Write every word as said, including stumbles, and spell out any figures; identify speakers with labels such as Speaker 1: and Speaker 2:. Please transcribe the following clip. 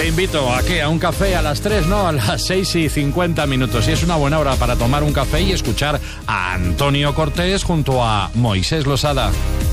Speaker 1: Te invito a que a un café a las tres, no, a las seis y cincuenta minutos. Y es una buena hora para tomar un café y escuchar a Antonio Cortés junto a Moisés Losada.